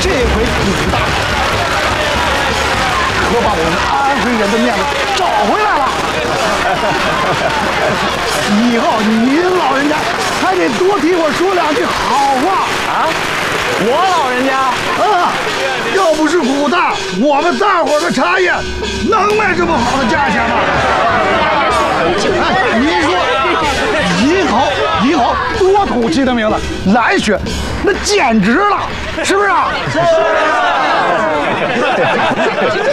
这回古大可把我们安徽人的面子找回来了。以后您老人家还得多替我说两句好话啊！我老人家啊，要不是古大，我们大伙的茶叶能卖这么好的价钱吗？哎，您说以后多土气的名字，来学，那简直了，是不是啊？是。